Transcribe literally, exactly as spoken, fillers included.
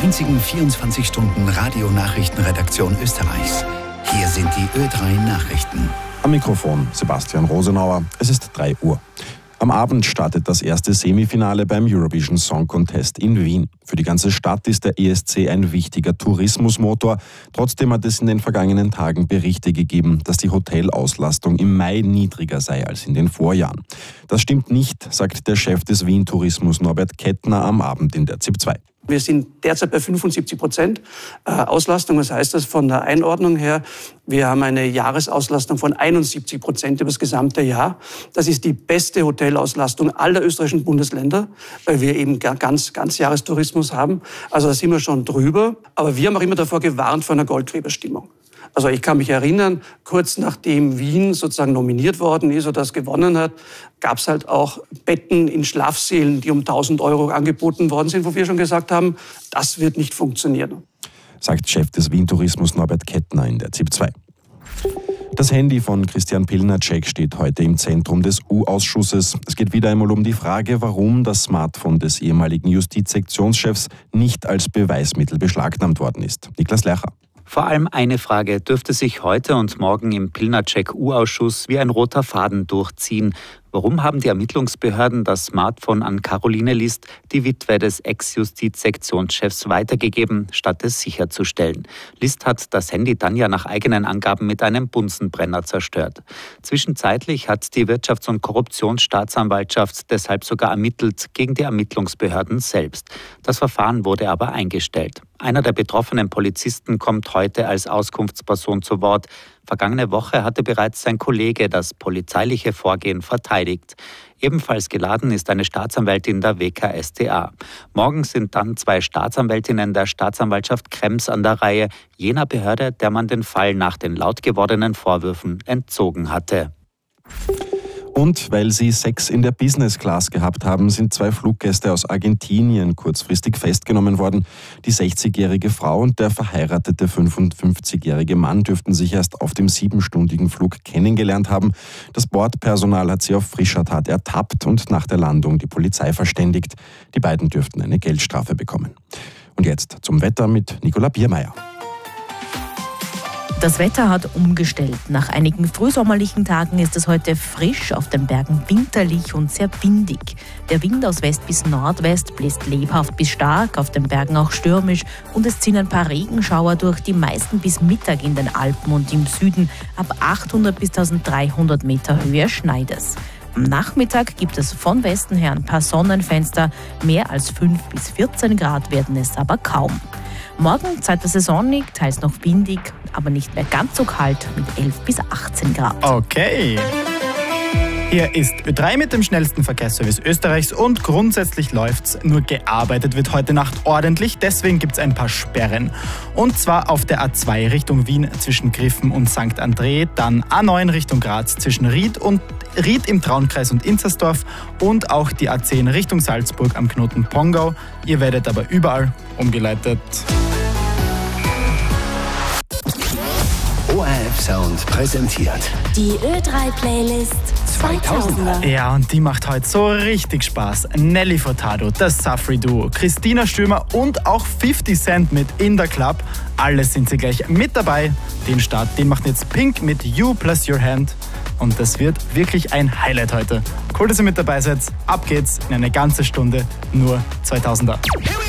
einzigen vierundzwanzig Stunden Radionachrichtenredaktion Österreichs. Hier sind die Ö drei Nachrichten. Am Mikrofon Sebastian Rosenauer. Es ist drei Uhr. Am Abend startet das erste Semifinale beim Eurovision Song Contest in Wien. Für die ganze Stadt ist der E S C ein wichtiger Tourismusmotor. Trotzdem hat es in den vergangenen Tagen Berichte gegeben, dass die Hotelauslastung im Mai niedriger sei als in den Vorjahren. Das stimmt nicht, sagt der Chef des Wien Tourismus Norbert Kettner am Abend in der Z I P zwei. Wir sind derzeit bei fünfundsiebzig Prozent Auslastung. Was heißt das von der Einordnung her? Wir haben eine Jahresauslastung von einundsiebzig Prozent über das gesamte Jahr. Das ist die beste Hotelauslastung aller österreichischen Bundesländer, weil wir eben ganz, ganz Jahrestourismus haben. Also da sind wir schon drüber. Aber wir haben auch immer davor gewarnt vor einer Goldgräberstimmung. Also ich kann mich erinnern, kurz nachdem Wien sozusagen nominiert worden ist oder das gewonnen hat, gab es halt auch Betten in Schlafsälen, die um tausend Euro angeboten worden sind, wo wir schon gesagt haben, das wird nicht funktionieren. Sagt Chef des Wien Tourismus Norbert Kettner in der Z I P zwei. Das Handy von Christian Pilnacek steht heute im Zentrum des U-Ausschusses. Es geht wieder einmal um die Frage, warum das Smartphone des ehemaligen Justizsektionschefs nicht als Beweismittel beschlagnahmt worden ist. Niklas Lercher. Vor allem eine Frage dürfte sich heute und morgen im Pilnacek-U-Ausschuss wie ein roter Faden durchziehen. Warum haben die Ermittlungsbehörden das Smartphone an Caroline List, die Witwe des Ex-Justizsektionschefs, weitergegeben, statt es sicherzustellen? List hat das Handy dann ja nach eigenen Angaben mit einem Bunsenbrenner zerstört. Zwischenzeitlich hat die Wirtschafts- und Korruptionsstaatsanwaltschaft deshalb sogar ermittelt gegen die Ermittlungsbehörden selbst. Das Verfahren wurde aber eingestellt. Einer der betroffenen Polizisten kommt heute als Auskunftsperson zu Wort. Vergangene Woche hatte bereits sein Kollege das polizeiliche Vorgehen verteidigt. Ebenfalls geladen ist eine Staatsanwältin der W K S t A. Morgen sind dann zwei Staatsanwältinnen der Staatsanwaltschaft Krems an der Reihe, jener Behörde, der man den Fall nach den laut gewordenen Vorwürfen entzogen hatte. Und weil sie Sex in der Business Class gehabt haben, sind zwei Fluggäste aus Argentinien kurzfristig festgenommen worden. Die sechzigjährige Frau und der verheiratete fünfundfünfzigjährige Mann dürften sich erst auf dem siebenstündigen Flug kennengelernt haben. Das Bordpersonal hat sie auf frischer Tat ertappt und nach der Landung die Polizei verständigt. Die beiden dürften eine Geldstrafe bekommen. Und jetzt zum Wetter mit Nicola Biermeier. Das Wetter hat umgestellt. Nach einigen frühsommerlichen Tagen ist es heute frisch, auf den Bergen winterlich und sehr windig. Der Wind aus West bis Nordwest bläst lebhaft bis stark, auf den Bergen auch stürmisch und es ziehen ein paar Regenschauer durch, die meisten bis Mittag in den Alpen und im Süden. Ab achthundert bis eintausenddreihundert Meter Höhe schneit es. Am Nachmittag gibt es von Westen her ein paar Sonnenfenster, mehr als fünf bis vierzehn Grad werden es aber kaum. Morgen zeitweise sonnig, teils noch windig, aber nicht mehr ganz so kalt mit elf bis achtzehn Grad. Okay. Hier ist Ö drei mit dem schnellsten Verkehrsservice Österreichs und grundsätzlich läuft's. Nur gearbeitet wird heute Nacht ordentlich, deswegen gibt's ein paar Sperren. Und zwar auf der A zwei Richtung Wien zwischen Griffen und Sankt André, dann A neun Richtung Graz zwischen Ried und Ried im Traunkreis und Inzersdorf und auch die A zehn Richtung Salzburg am Knoten Pongau. Ihr werdet aber überall umgeleitet. O R F Sound präsentiert die Ö drei Playlist zweitausender. Ja, und die macht heute so richtig Spaß. Nelly Furtado, das Safri Duo, Christina Stürmer und auch fifty Cent mit In the Club. Alles sind sie gleich mit dabei. Den Start, den macht jetzt Pink mit You Plus Your Hand. Und das wird wirklich ein Highlight heute. Cool, dass ihr mit dabei seid. Ab geht's in eine ganze Stunde, nur zweitausender.